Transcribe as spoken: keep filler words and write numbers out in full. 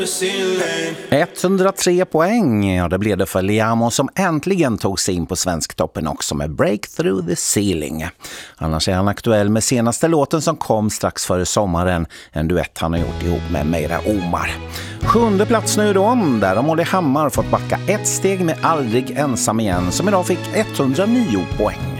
etthundratre poäng, ja det blev det för Liamo som äntligen tog sig in på Svensktoppen också med Break Through the Ceiling. Annars är han aktuell med senaste låten som kom strax före sommaren, en duett han har gjort ihop med Meira Omar. Sjunde plats nu då, där har Molly Hammar fått backa ett steg med Aldrig ensam igen som idag fick etthundranio poäng.